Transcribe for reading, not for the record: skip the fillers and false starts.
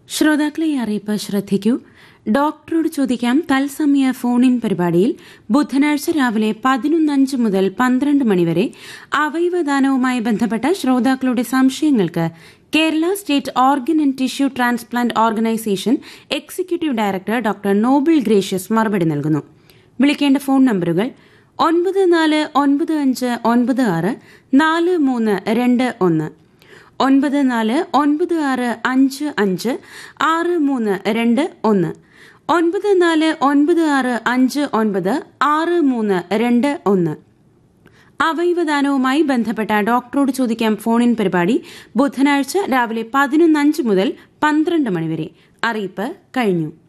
ശ്രോതാക്കളെ അറിയിപ്പ് ശ്രദ്ധിക്കൂ. ഡോക്ടറോട് ചോദിക്കാം തത്സമയ ഫോൺ ഇൻ പരിപാടിയിൽ ബുധനാഴ്ച രാവിലെ 11:05 മുതൽ 12 മണിവരെ അവയവദാനവുമായി ബന്ധപ്പെട്ട ശ്രോതാക്കളുടെ സംശയങ്ങൾക്ക് Kerala state organ and tissue transplant organisation executive director doctor Noble gracious മറുപടി നൽകുന്നു. വിളിക്കേണ്ട ഫോൺ നമ്പറുകൾ 9496964321 9496556321 9496556321. അവയവദാനവുമായി ബന്ധപ്പെട്ട ഡോക്ടറോട് ചോദിക്കാം ഫോൺ ഇൻ പരിപാടി ബുധനാഴ്ച രാവിലെ 11:05 മുതൽ 12 മണിവരെ. അറിയിപ്പ് കഴിഞ്ഞു.